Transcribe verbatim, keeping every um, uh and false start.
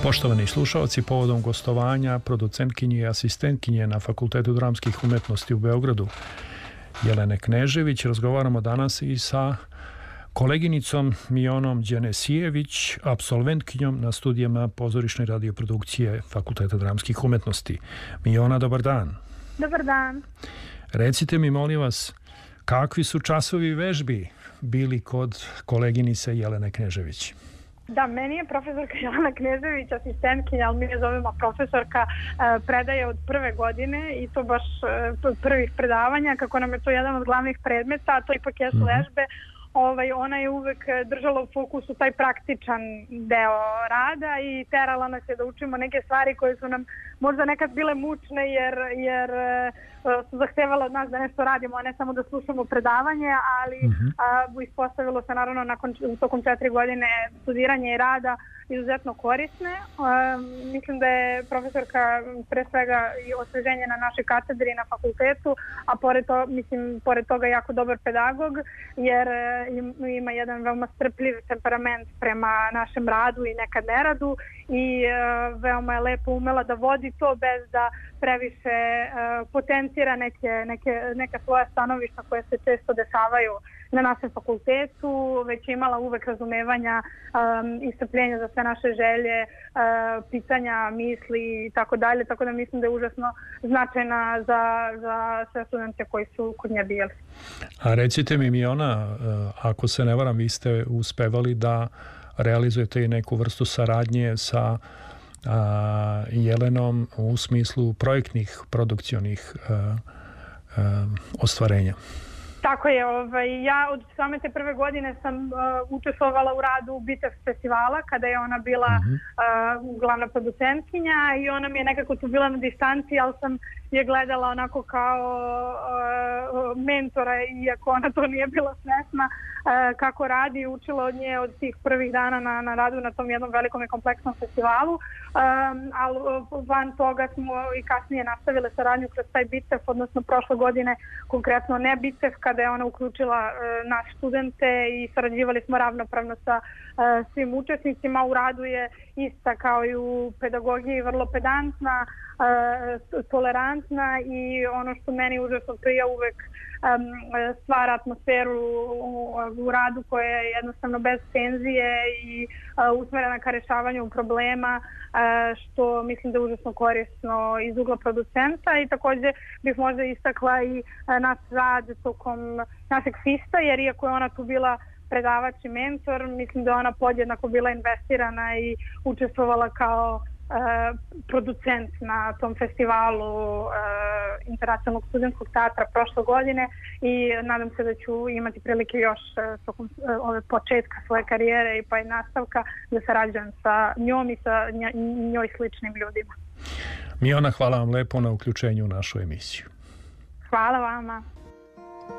Poštovani slušalci, povodom gostovanja producentkinje i asistentkinje na Fakultetu dramskih umetnosti u Beogradu Jelene Knežević razgovaramo danas i sa koleginicom Mionom Đenesijević, apsolventkinjom na studijama pozorišne radioprodukcije Fakulteta dramskih umetnosti. Miona, dobar dan. Dobar dan. Recite mi, molim vas, kakvi su časovi vežbi bili kod koleginice Jelene Knežević? Da, meni je profesorka Jelena Knežević, asistentkinja, ali mi je zovemo profesorka, predaje od prve godine i to baš od prvih predavanja, kako nam je to jedan od glavnih predmeta, a to ipak jesu Mhm. vežbe. Ovaj, ona je uvek držala u fokusu taj praktičan deo rada i terala nas je da učimo neke stvari koje su nam možda nekad bile mučne jer, jer su zahtevala od nas da nešto radimo, a ne samo da slušamo predavanje, ali uh-huh. a, ispostavilo se naravno nakon, tokom četiri godine studiranja i rada izuzetno korisne. A, mislim da je profesorka pre svega i osveženje na našoj katedri na fakultetu, a pored, to, mislim, pored toga jako dobar pedagog, jer ima jedan veoma strpljiv temperament prema našem radu i nekad neradu i uh, veoma je lepo umela da vodi to bez da previše uh, potencira neke, neke, neka svoja stanovišta koje se često dešavaju na našem fakultetu, već je imala uvek razumevanja um, i strpljenja za sve naše želje, uh, pitanja, misli i tako dalje, tako da mislim da je užasno značajna za, za sve studente koji su kod nje bili. A recite mi, Miona, ako se ne varam, vi ste uspevali da realizujete i neku vrstu saradnje sa a, Jelenom u smislu projektnih produkcionih a, a, ostvarenja. Tako je, ovaj, ja od same te prve godine sam uh, učestvovala u radu Bitev festivala kada je ona bila uh-huh. uh, glavna producentkinja i ona mi je nekako tu bila na distanci, ali sam je gledala onako kao uh, mentora, iako ona to nije bila svesna uh, kako radi i učila od nje od tih prvih dana na, na radu na tom jednom velikom i kompleksnom festivalu. Um, ali van toga smo i kasnije nastavile saradnju kroz taj Bitev, odnosno prošle godine konkretno ne Bitev, kada je ona uključila uh, naše studente i sarađivali smo ravnopravno sa uh, svim učesnicima. U radu je ista kao i u pedagogiji, vrlo pedantna, uh, tolerantna i ono što meni užasno prija uvek um, stvara atmosferu u, u radu koja je jednostavno bez tenzije i uh, usmerena ka rešavanju problema, uh, što mislim da je užasno korisno iz ugla producenta i također bih možda istakla i uh, naš rad tokom našeg fista, jer iako je ona tu bila predavač i mentor, mislim da je ona podjednako bila investirana i učestvovala kao uh, producent na tom festivalu uh, Internacionalnog studentskog teatra prošle godine i nadam se da ću imati prilike još uh, tokom uh, ove početka svoje karijere i pa i nastavka da sarađujem sa njom i sa njoj sličnim ljudima. Miona, hvala vam lepo na uključenju u našu emisiju. Hvala vama.